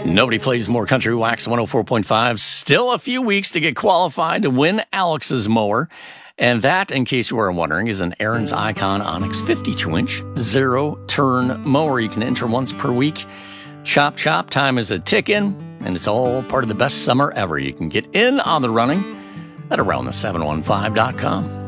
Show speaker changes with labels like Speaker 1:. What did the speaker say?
Speaker 1: Nobody plays more country. Wax 104.5. Still a few weeks to get qualified to win Alex's mower. And that, in case you were wondering, is an Aaron's Icon Onyx 52-inch zero-turn mower. You can enter once per week. Chop, chop. Time is a ticking, and it's all part of the best summer ever. You can get in on the running at aroundthe715.com.